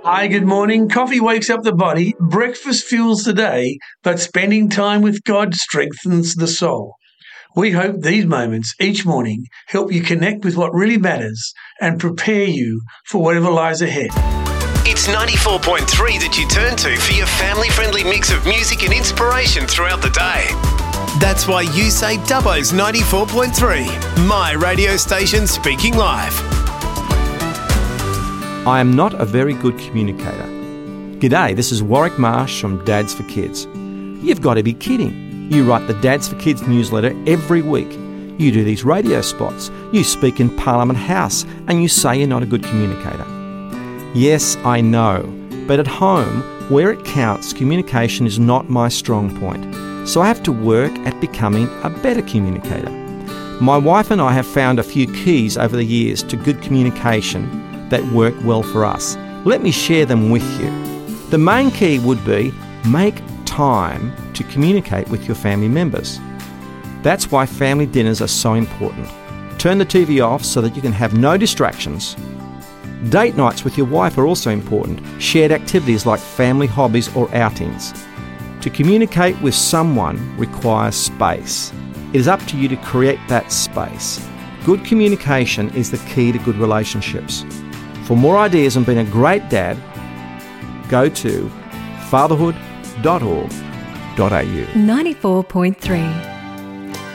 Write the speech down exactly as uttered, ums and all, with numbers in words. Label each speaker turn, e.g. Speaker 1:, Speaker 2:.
Speaker 1: Hi, good morning. Coffee wakes up the body, breakfast fuels the day, but spending time with God strengthens the soul. We hope these moments each morning help you connect with what really matters and prepare you for whatever lies ahead.
Speaker 2: It's ninety-four point three that you turn to for your family-friendly mix of music and inspiration throughout the day. That's why you say Dubbo's ninety-four point three, my radio station speaking live.
Speaker 3: I am not a very good communicator. G'day, this is Warwick Marsh from Dads for Kids. You've got to be kidding. You write the Dads for Kids newsletter every week. You do these radio spots. You speak in Parliament House and you say you're not a good communicator. Yes, I know, but at home, where it counts, communication is not my strong point. So I have to work at becoming a better communicator. My wife and I have found a few keys over the years to good communication that work well for us. Let me share them with you. The main key would be make time to communicate with your family members. That's why family dinners are so important. Turn the T V off so that you can have no distractions. Date nights with your wife are also important. Shared activities like family hobbies or outings. To communicate with someone requires space. It is up to you to create that space. Good communication is the key to good relationships. For more ideas on being a great dad, go to fatherhood dot org dot a u.
Speaker 4: ninety-four point three